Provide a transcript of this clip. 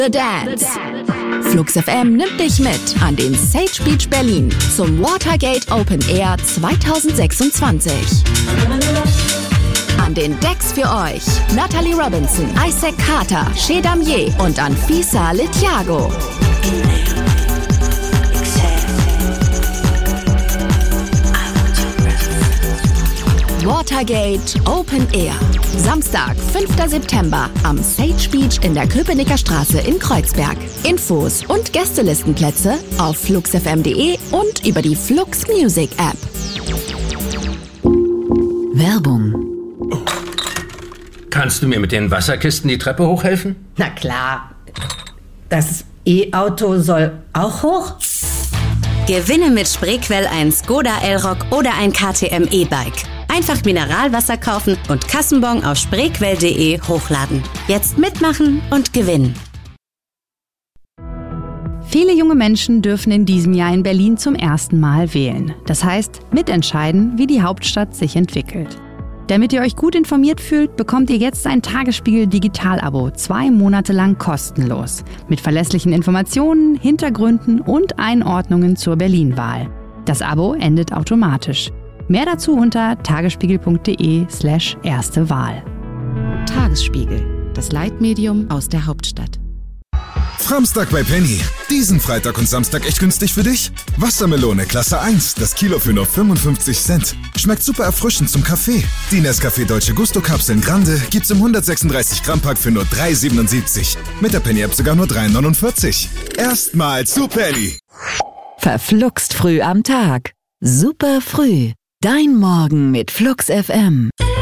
The Dance. Flux FM nimmt dich mit an den Sage Beach Berlin zum Watergate Open Air 2026. An den Decks für euch Natalie Robinson, Isaac Carter, Chez Damier und Anfisa Litiago. Watergate Open Air. Samstag, 5. September am Sage Beach in der Köpenicker Straße in Kreuzberg. Infos und Gästelistenplätze auf fluxfm.de und über die Flux Music App. Werbung. Kannst du mir mit den Wasserkisten die Treppe hochhelfen? Na klar. Das E-Auto soll auch hoch? Gewinne mit Spreequell ein Skoda Elroq oder ein KTM E-Bike. Einfach Mineralwasser kaufen und Kassenbon auf spreequell.de hochladen. Jetzt mitmachen und gewinnen. Viele junge Menschen dürfen in diesem Jahr in Berlin zum ersten Mal wählen. Das heißt, mitentscheiden, wie die Hauptstadt sich entwickelt. Damit ihr euch gut informiert fühlt, bekommt ihr jetzt ein Tagesspiegel Digital-Abo 2 Monate lang kostenlos. Mit verlässlichen Informationen, Hintergründen und Einordnungen zur Berlin-Wahl. Das Abo endet automatisch. Mehr dazu unter tagesspiegel.de/erste Wahl. Tagesspiegel, das Leitmedium aus der Hauptstadt. Framstag bei Penny. Diesen Freitag und Samstag echt günstig für dich? Wassermelone Klasse 1, das Kilo für nur 55 Cent. Schmeckt super erfrischend zum Kaffee. Die Nescafé Dolce Gusto Kapseln Grande gibt's im 136 Gramm Pack für nur 3,77. Mit der Penny App sogar nur 3,49. Erstmal zu Penny. Verfluxt früh am Tag. Super früh. Dein Morgen mit Flux FM.